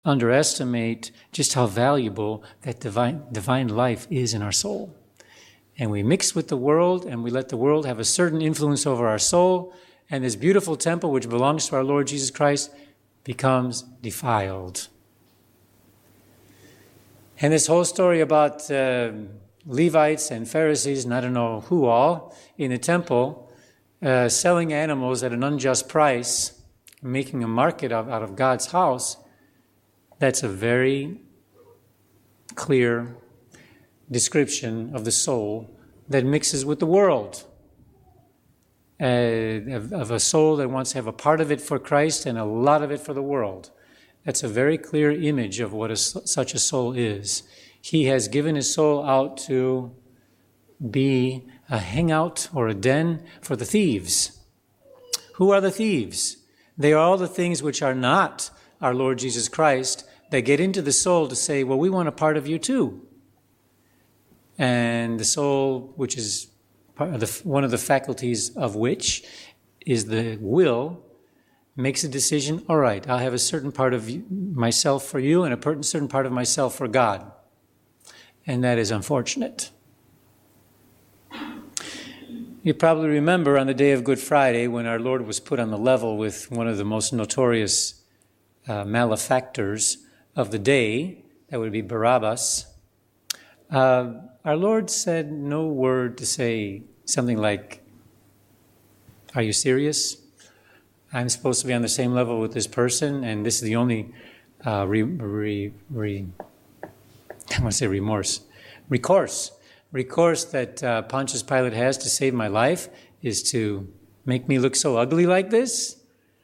underestimate just how valuable that divine life is in our soul. And we mix with the world, and we let the world have a certain influence over our soul, and this beautiful temple, which belongs to our Lord Jesus Christ, becomes defiled. And this whole story about Levites and Pharisees, and I don't know who all, in the temple, selling animals at an unjust price, making a market out of God's house, that's a very clear description of the soul that mixes with the world. Of a soul that wants to have a part of it for Christ and a lot of it for the world. That's a very clear image of what such a soul is. He has given his soul out to be a hangout or a den for the thieves. Who are the thieves? They are all the things which are not our Lord Jesus Christ that get into the soul to say, well, we want a part of you too. And the soul, which is one of the faculties of which is the will, makes a decision, all right, I'll have a certain part of myself for you and a certain part of myself for God. And that is unfortunate. You probably remember on the day of Good Friday when our Lord was put on the level with one of the most notorious malefactors of the day, that would be Barabbas. Our Lord said no word to say something like, are you serious? I'm supposed to be on the same level with this person, and this is the only recourse that Pontius Pilate has to save my life is to make me look so ugly like this?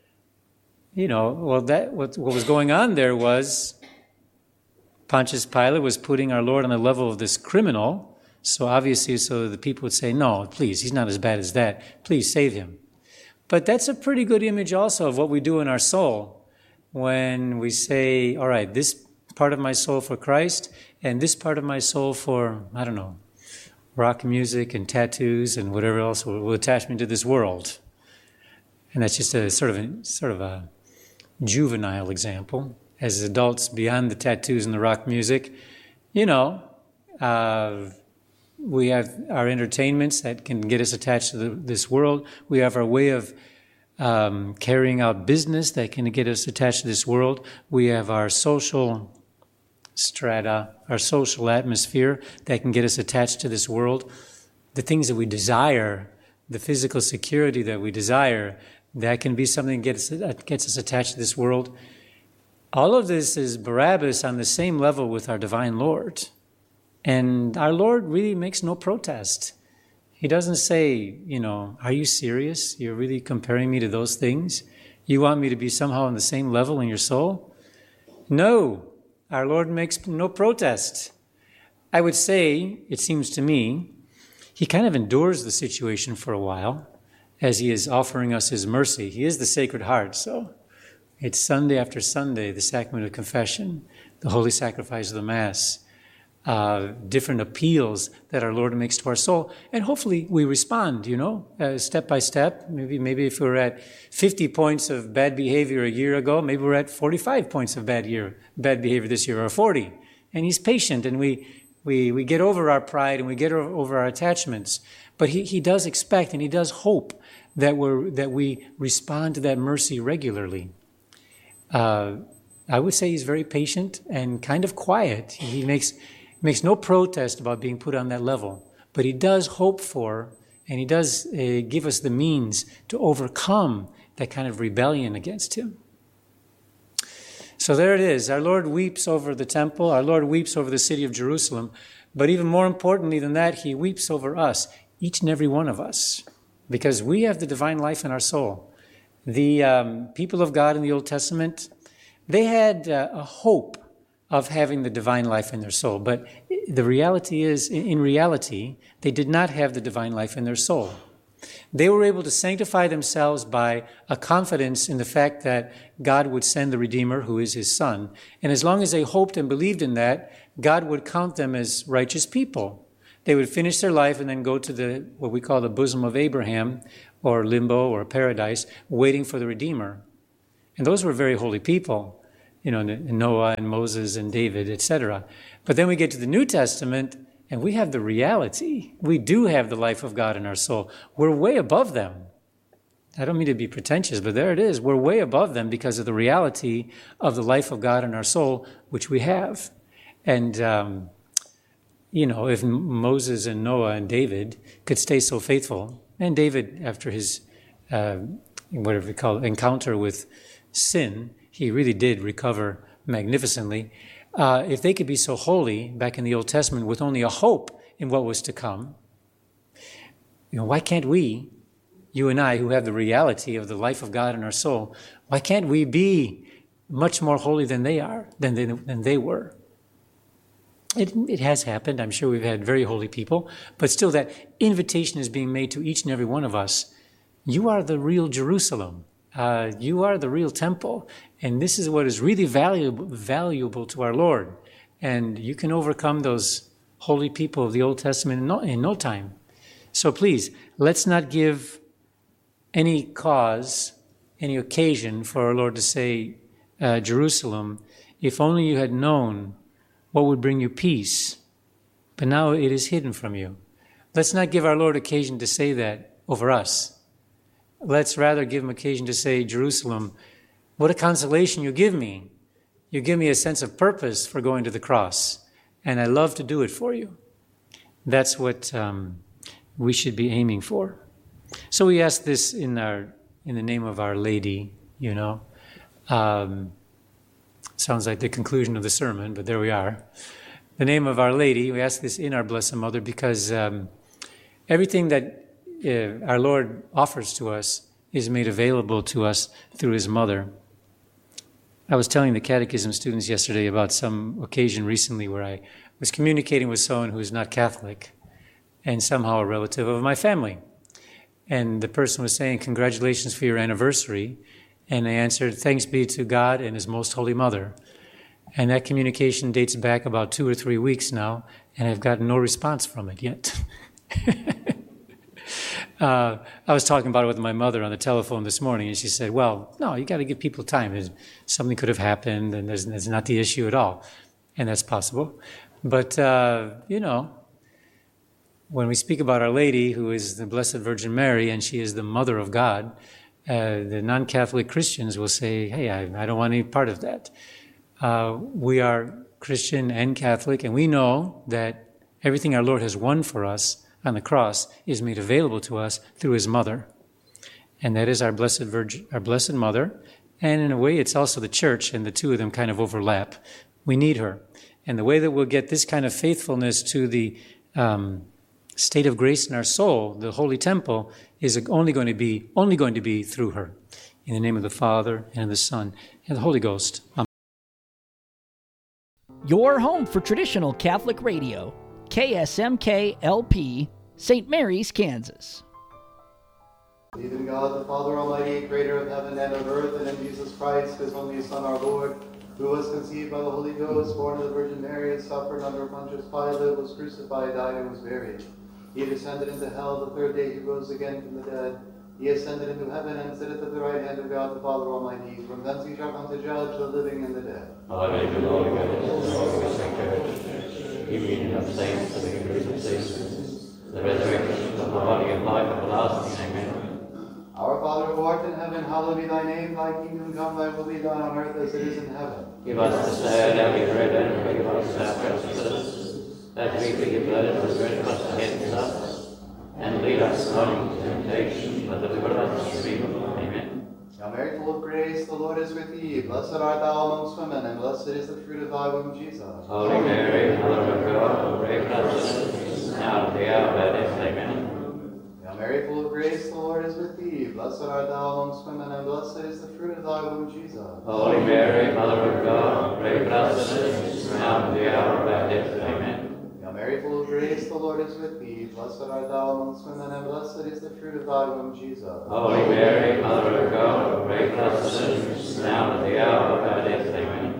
What was going on there was Pontius Pilate was putting our Lord on the level of this criminal, so obviously so the people would say, no, please, he's not as bad as that. Please save him. But that's a pretty good image also of what we do in our soul when we say, all right, this part of my soul for Christ and this part of my soul for, I don't know, rock music and tattoos and whatever else will attach me to this world. And that's just a sort of a juvenile example. As adults, beyond the tattoos and the rock music, we have our entertainments that can get us attached to this world. We have our way of carrying out business that can get us attached to this world. We have our social strata, our social atmosphere that can get us attached to this world. The things that we desire, the physical security that we desire, that can be something that gets us attached to this world. All of this is Barabbas on the same level with our divine Lord. And our Lord really makes no protest. He doesn't say, are you serious? You're really comparing me to those things? You want me to be somehow on the same level in your soul? No, our Lord makes no protest. I would say, it seems to me, he kind of endures the situation for a while as he is offering us his mercy. He is the Sacred Heart, so it's Sunday after Sunday, the sacrament of confession, the holy sacrifice of the Mass, different appeals that our Lord makes to our soul. And hopefully we respond, step by step. Maybe if we were at 50 points of bad behavior a year ago, maybe we're at 45 points of bad behavior this year, or 40. And he's patient, and we get over our pride and we get over our attachments. But he does expect and he does hope that we respond to that mercy regularly. I would say he's very patient and kind of quiet. He makes no protest about being put on that level, but he does hope for, and he does give us the means to overcome that kind of rebellion against him. So there it is. Our Lord weeps over the temple. Our Lord weeps over the city of Jerusalem. But even more importantly than that, he weeps over us, each and every one of us, because we have the divine life in our soul. The people of God in the Old Testament, they had a hope of having the divine life in their soul. But the reality is, in reality, they did not have the divine life in their soul. They were able to sanctify themselves by a confidence in the fact that God would send the Redeemer, who is his Son. And as long as they hoped and believed in that, God would count them as righteous people. They would finish their life and then go to what we call the bosom of Abraham, or limbo, or paradise, waiting for the Redeemer. And those were very holy people. Noah and Moses and David, etc. But then we get to the New Testament, and we have the reality. We do have the life of God in our soul. We're way above them. I don't mean to be pretentious, but there it is. We're way above them because of the reality of the life of God in our soul, which we have. And, if Moses and Noah and David could stay so faithful, and David, after his, encounter with sin, he really did recover magnificently. If they could be so holy back in the Old Testament with only a hope in what was to come, why can't we, you and I, who have the reality of the life of God in our soul, why can't we be much more holy than they are, than they were? It has happened. I'm sure we've had very holy people, but still that invitation is being made to each and every one of us. You are the real Jerusalem. You are the real temple. And this is what is really valuable to our Lord. And you can overcome those holy people of the Old Testament in no time. So please, let's not give any cause, any occasion for our Lord to say, Jerusalem, if only you had known what would bring you peace, but now it is hidden from you. Let's not give our Lord occasion to say that over us. Let's rather give him occasion to say, Jerusalem, what a consolation you give me. You give me a sense of purpose for going to the cross, and I love to do it for you. That's what we should be aiming for. So we ask this in the name of Our Lady, sounds like the conclusion of the sermon, but there we are. The name of Our Lady, we ask this in our Blessed Mother because everything that our Lord offers to us is made available to us through his mother. I was telling the catechism students yesterday about some occasion recently where I was communicating with someone who is not Catholic and somehow a relative of my family. And the person was saying, congratulations for your anniversary. And I answered, thanks be to God and his most holy mother. And that communication dates back about 2 or 3 weeks now, and I've gotten no response from it yet. I was talking about it with my mother on the telephone this morning, and she said, well, no, you got to give people time. Something could have happened, and there's not the issue at all. And that's possible. But, when we speak about Our Lady, who is the Blessed Virgin Mary, and she is the Mother of God, the non-Catholic Christians will say, hey, I don't want any part of that. We are Christian and Catholic, and we know that everything our Lord has won for us on the cross is made available to us through his mother. And that is our Blessed Virgin, our Blessed Mother. And in a way, it's also the church, and the two of them kind of overlap. We need her. And the way that we'll get this kind of faithfulness to the state of grace in our soul, the holy temple, is only going to be through her. In the name of the Father, and of the Son, and the Holy Ghost. Amen. Your home for traditional Catholic radio, KSMK LP, St. Mary's, Kansas. Believe in God, the Father Almighty, creator of heaven and of earth, and in Jesus Christ, his only Son, our Lord, who was conceived by the Holy Ghost, born of the Virgin Mary, suffered under Pontius Pilate, was crucified, died, and was buried. He descended into hell. The third day he rose again from the dead. He ascended into heaven and sitteth at the right hand of God the Father Almighty. From thence he shall come to judge the living and the dead. Alleluia, Lord, the union of saints, the victories of saints, the resurrection of the body and life everlasting. Amen. Our Father who art in heaven, hallowed be thy name. Thy kingdom come, thy will be done on earth as it is in heaven. Give us this day our daily bread, and forgive us our trespasses, that we forgive those who trespass against us. And lead us not into temptation, but deliver us from evil. Amen. Hail Mary, full of grace, the Lord is with thee. Blessed art thou amongst women, and blessed is the fruit of thy womb, Jesus. Holy Mary, Mother of God, pray for us sinners, now and at the hour of our death. Amen. Hail Mary, full of grace, the Lord is with thee. Blessed art thou amongst women, and blessed is the fruit of thy womb, Jesus. Holy Mary, Mother of God, pray for us sinners, now and at the hour of our death. Amen. Hail Mary, full of grace, the Lord is with thee. Blessed art thou amongst women, and blessed is the fruit of thy womb, Jesus. Holy Mary, Mother of God, pray for us sinners, now and at the hour of our death. Amen.